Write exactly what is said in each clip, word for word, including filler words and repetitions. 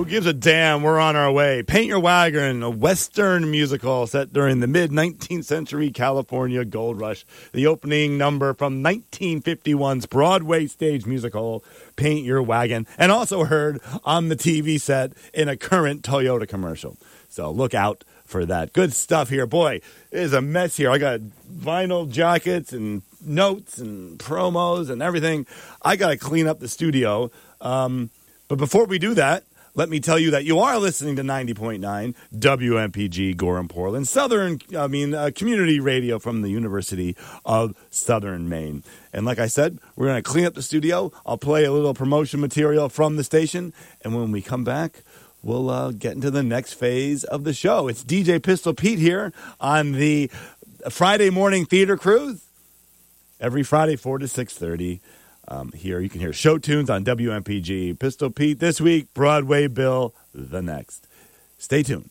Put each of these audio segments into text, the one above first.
gives a damn? We're on our way. Paint Your Wagon, a Western musical set during the mid-nineteenth century California gold rush. The opening number from nineteen fifty-one's Broadway stage musical, Paint Your Wagon, and also heard on the T V set in a current Toyota commercial. So look out for that. Good stuff here. Boy, it is a mess here. I got vinyl jackets and notes and promos and everything. I got to clean up the studio. Um, but before we do that, let me tell you that you are listening to ninety point nine W M P G Gorham, Portland, Southern, I mean, uh, community radio from the University of Southern Maine. And like I said, we're going to clean up the studio. I'll play a little promotion material from the station. And when we come back, we'll uh, get into the next phase of the show. It's D J Pistol Pete here on the Friday morning theater cruise. Every Friday, four to six thirty. Um, here you can hear show tunes on W M P G. Pistol Pete this week, Broadway Bill the next. Stay tuned.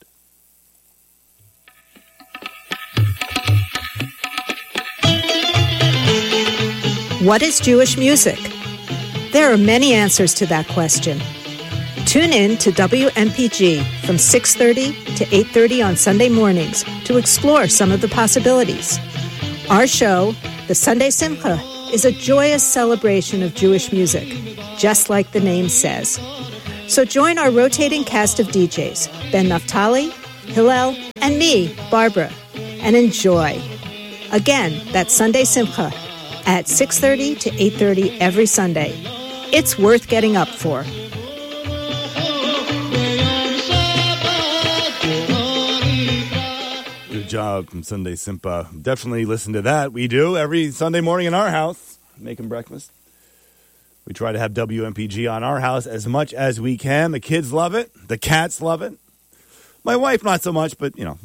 What is Jewish music? There are many answers to that question. Tune in to W M P G from six thirty to eight thirty on Sunday mornings to explore some of the possibilities. Our show, The Sunday Simcha, is a joyous celebration of Jewish music, just like the name says. So join our rotating cast of D Js, Ben Naftali, Hillel, and me, Barbara, and enjoy. Again, that's Sunday Simcha at six thirty to eight thirty every Sunday. It's worth getting up for. Good job from Sunday Simpa. Definitely listen to that. We do every Sunday morning in our house, making breakfast. We try to have W M P G on our house as much as we can. The kids love it. The cats love it. My wife, not so much, but, you know,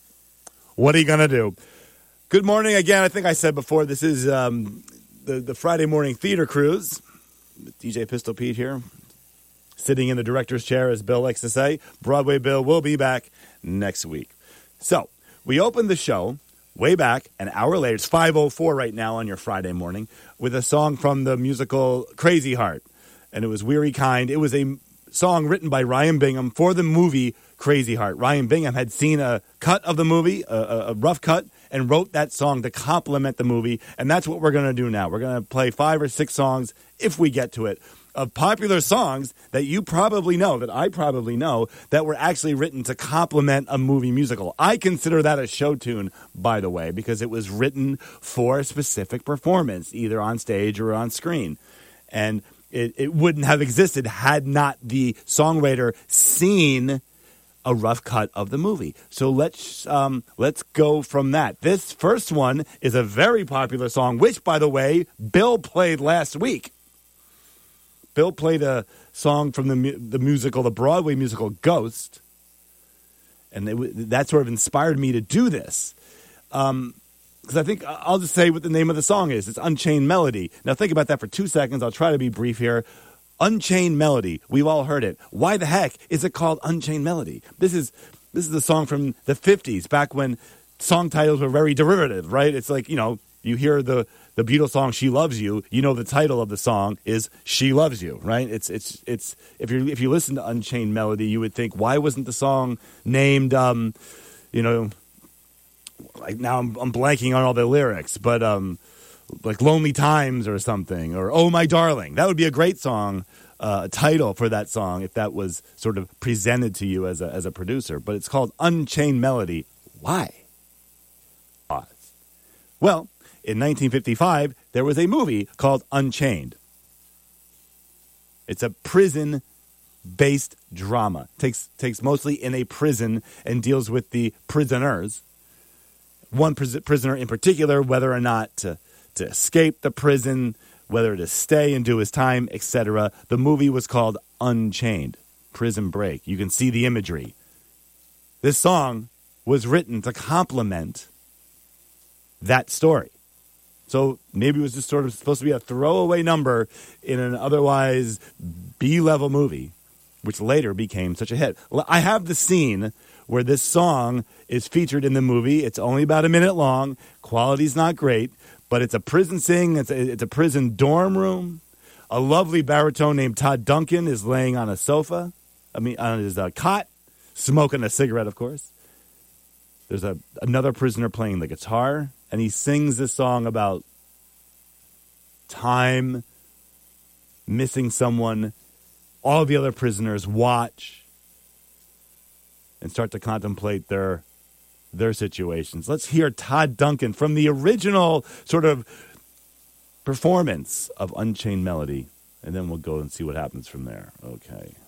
what are you going to do? Good morning again. I think I said before, this is um, the, the Friday morning theater cruise. D J Pistol Pete here, sitting in the director's chair, as Bill likes to say. Broadway Bill will be back next week. So, we opened the show way back an hour later. It's five oh four right now on your Friday morning with a song from the musical Crazy Heart. And it was Weary Kind. It was a song written by Ryan Bingham for the movie Crazy Heart. Ryan Bingham had seen a cut of the movie, a, a rough cut, and wrote that song to complement the movie. And that's what we're going to do now. We're going to play five or six songs, if we get to it, of popular songs that you probably know, that I probably know, that were actually written to complement a movie musical. I consider that a show tune, by the way, because it was written for a specific performance, either on stage or on screen. And it, it wouldn't have existed had not the songwriter seen a rough cut of the movie. So let's um, let's go from that. This first one is a very popular song, which, by the way, Bill played last week. Bill played a song from the the musical, the Broadway musical Ghost, and it, that sort of inspired me to do this. Um, because I think I'll just say what the name of the song is. It's Unchained Melody. Now think about that for two seconds. I'll try to be brief here. Unchained Melody. We've all heard it. Why the heck is it called Unchained Melody? This is this is a song from the fifties, back when song titles were very derivative, right? It's like, you know, you hear the the Beatles song "She Loves You," you know the title of the song is "She Loves You," right? It's it's it's if you if you listen to Unchained Melody, you would think, why wasn't the song named, um, you know, like now I'm, I'm blanking on all the lyrics, but um, like "Lonely Times" or something, or "Oh My Darling." That would be a great song uh, title for that song if that was sort of presented to you as a as a producer. But it's called Unchained Melody. Why? Pause. Well, in nineteen fifty-five, there was a movie called Unchained. It's a prison-based drama. Takes takes mostly in a prison and deals with the prisoners. One pris- prisoner in particular, whether or not to, to escape the prison, whether to stay and do his time, et cetera. The movie was called Unchained, Prison Break. You can see the imagery. This song was written to complement that story. So maybe it was just sort of supposed to be a throwaway number in an otherwise B-level movie, which later became such a hit. I have the scene where this song is featured in the movie. It's only about a minute long. Quality's not great, but it's a prison sing. It's a, it's a prison dorm room. A lovely baritone named Todd Duncan is laying on a sofa. I mean, on his uh, cot, smoking a cigarette, of course. There's a another prisoner playing the guitar, and he sings this song about time, missing someone. All the other prisoners watch and start to contemplate their their situations. Let's hear Todd Duncan from the original sort of performance of Unchained Melody, and then we'll go and see what happens from there. Okay.